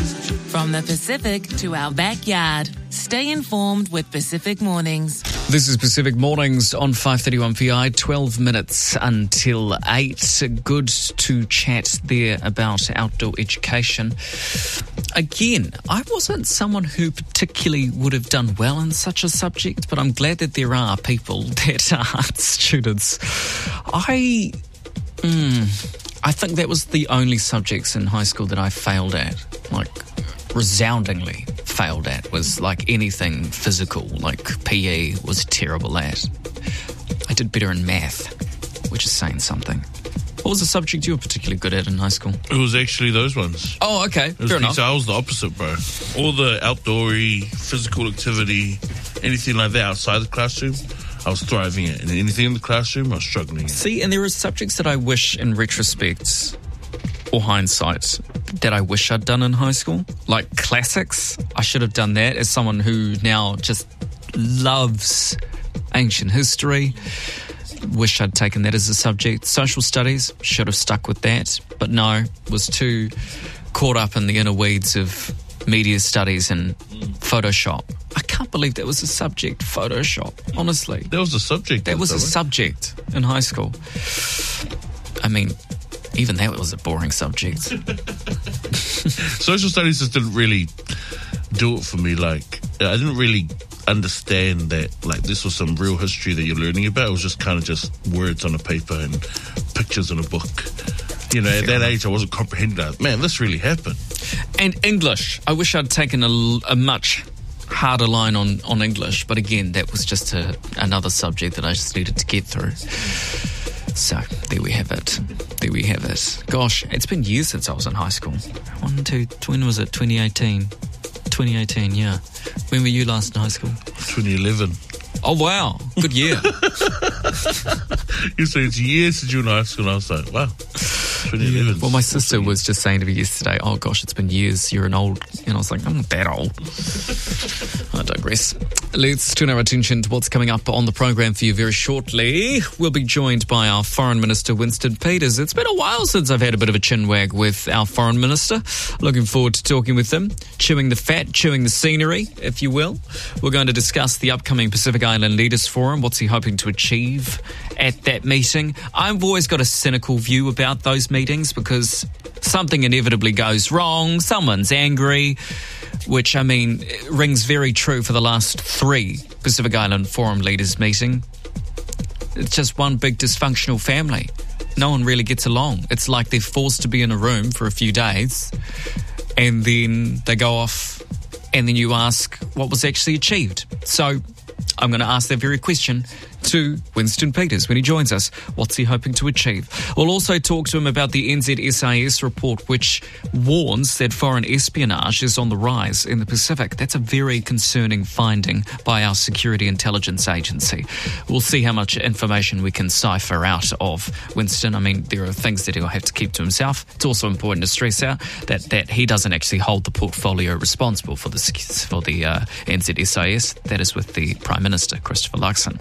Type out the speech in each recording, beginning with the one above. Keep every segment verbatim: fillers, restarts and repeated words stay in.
From the Pacific to our backyard, stay informed with Pacific Mornings. This is Pacific Mornings on five thirty-one P I, twelve minutes until eight. Good to chat there about outdoor education. Again, I wasn't someone who particularly would have done well in such a subject, but I'm glad that there are people that are students. I, mm, I think that was the only subjects in high school that I failed at, like resoundingly failed at, was like anything physical, like P E was terrible at. I did better in math, which is saying something. What was the subject you were particularly good at in high school? It was actually those ones. Oh, okay. It was Fair enough. So I was the opposite, bro. All the outdoory, physical activity, anything like that outside the classroom, I was thriving at. And anything in the classroom, I was struggling at. See, and there are subjects that I wish in retrospect or hindsight that I wish I'd done in high school. Like classics, I should have done that as someone who now just loves ancient history. Wish I'd taken that as a subject. Social studies, should have stuck with that, but no, was too caught up in the inner weeds of media studies and Photoshop. I can't believe that was a subject, Photoshop, honestly. That was a subject. That was a subject in high school. I mean, even that was a boring subject. Social studies just didn't really do it for me. Like, I didn't really understand that, like, this was some real history that you're learning about. It was just kind of just words on a paper and pictures in a book. You know, at that age, I wasn't comprehending that. Man, this really happened. And English. I wish I'd taken a, a much harder line on, on English. But again, that was just a, another subject that I just needed to get through. So, there we have it. There we have it. Gosh, it's been years since I was in high school. One, two, when was it? twenty eighteen. twenty eighteen, yeah. When were you last in high school? twenty eleven. Oh, wow. Good year. You say it's years since you were in high school, and I was like, wow. twenty eleven. Yeah. Well, my sister was just saying to me yesterday, oh, gosh, it's been years. You're an old... And I was like, I'm not that old. I digress. Let's turn our attention to what's coming up on the program for you very shortly. We'll be joined by our Foreign Minister, Winston Peters. It's been a while since I've had a bit of a chinwag with our Foreign Minister. Looking forward to talking with him, chewing the fat, chewing the scenery, if you will. We're going to discuss the upcoming Pacific Island Leaders Forum. What's he hoping to achieve at that meeting? I've always got a cynical view about those meetings because something inevitably goes wrong, someone's angry, which, I mean, rings very true for the last three Pacific Island Forum Leaders meeting. It's just one big dysfunctional family. No one really gets along. It's like they're forced to be in a room for a few days and then they go off and then you ask what was actually achieved. So I'm going to ask that very question to Winston Peters when he joins us. What's he hoping to achieve? We'll also talk to him about the N Z S I S report, which warns that foreign espionage is on the rise in the Pacific. That's a very concerning finding by our Security Intelligence Agency. We'll see how much information we can cipher out of Winston. I mean, there are things that he'll have to keep to himself. It's also important to stress out that, that he doesn't actually hold the portfolio responsible for the, for the uh, N Z S I S. That is with the Prime Minister, Christopher Luxon.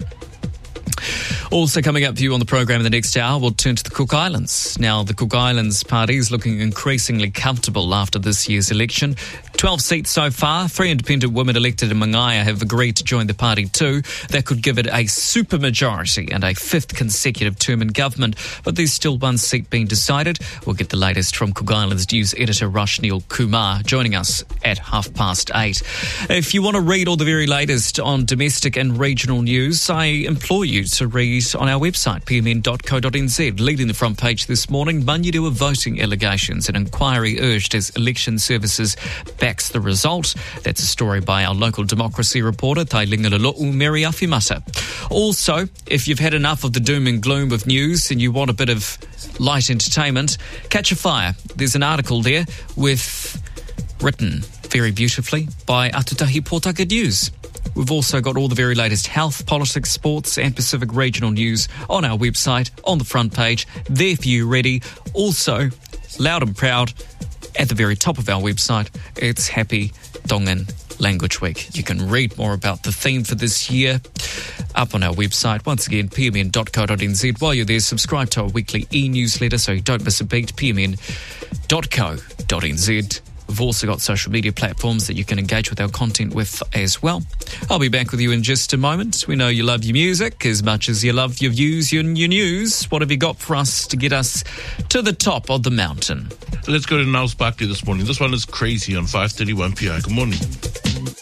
Also coming up for you on the program in the next hour, we'll turn to the Cook Islands. Now, the Cook Islands party is looking increasingly comfortable after this year's election. twelve seats so far. Three independent women elected in Mangaya have agreed to join the party too. That could give it a supermajority and a fifth consecutive term in government. But there's still one seat being decided. We'll get the latest from Cook Islands News editor Rashneel Kumar joining us at half past eight. If you want to read all the very latest on domestic and regional news, I implore you to read on our website, p m n dot co dot n z. Leading the front page this morning, Manurua voting allegations. An inquiry urged as election services backs the result. That's a story by our local democracy reporter, Tailinga Lalo'u Mary Afimata. Also, if you've had enough of the doom and gloom of news and you want a bit of light entertainment, Catch a Fire. There's an article there with written very beautifully by Atutahi Pōtaka News. We've also got all the very latest health, politics, sports and Pacific regional news on our website, on the front page, there for you ready. Also, loud and proud, at the very top of our website, it's Happy Tongan Language Week. You can read more about the theme for this year up on our website. Once again, p m n dot co dot n z. While you're there, subscribe to our weekly e-newsletter so you don't miss a beat, p m n dot co dot n z. We've also got social media platforms that you can engage with our content with as well. I'll be back with you in just a moment. We know you love your music as much as you love your views, your, your news. What have you got for us to get us to the top of the mountain? Let's go to Niles Barkley this morning. This one is Crazy on five thirty-one P I. Good morning.